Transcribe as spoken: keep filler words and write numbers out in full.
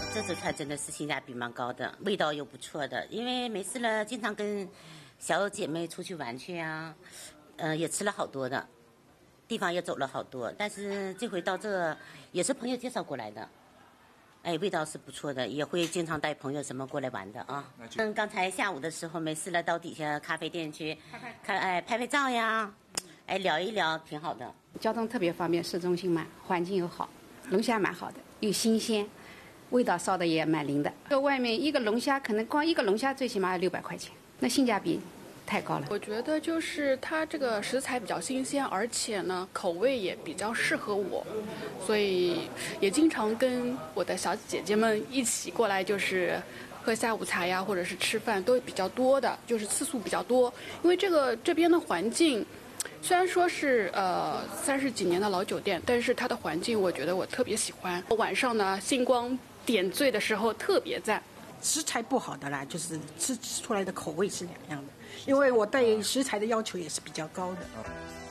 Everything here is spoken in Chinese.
这次菜真的是性价比蛮高的，味道又不错的。因为没事了，经常跟小姐妹出去玩去啊，呃，也吃了好多的，地方也走了好多。但是这回到这也是朋友介绍过来的，哎，味道是不错的，也会经常带朋友什么过来玩的啊。嗯，刚才下午的时候没事了，到底下咖啡店去看，哎，拍拍照呀，哎，聊一聊，挺好的。 交通特别方便，市中心嘛，环境又好，龙虾蛮好的，又新鲜。味道烧的也蛮灵的。这外面一个龙虾，可能光一个龙虾最起码要六百块钱，那性价比太高了。 我觉得就是它这个食材比较新鲜，而且呢口味也比较适合我，所以也经常跟我的小姐姐们一起过来，就是喝下午茶呀，或者是吃饭都比较多的，就是次数比较多。因为这个这边的环境。虽然说是呃三十几年的老酒店，但是它的环境我觉得我特别喜欢。晚上呢，星光点缀的时候特别赞。 食材不好的啦，就是吃出来的口味是两样的，因为我对食材的要求也是比较高的。